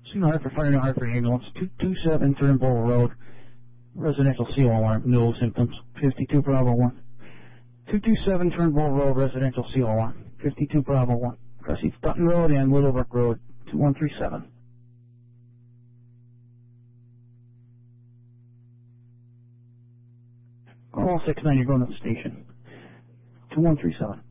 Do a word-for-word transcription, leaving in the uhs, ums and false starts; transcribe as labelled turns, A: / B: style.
A: Signal Hartford Fire and Hartford Ambulance, two two seven Turnbull Road, residential C O alarm, no symptoms, fifty-two Bravo one. two two seven Turnbull Road, residential C O alarm, fifty-two Bravo one. Cressy Dutton Road and Little Brook Road, two one three seven. Call six nine, you're going to the station, two one three seven.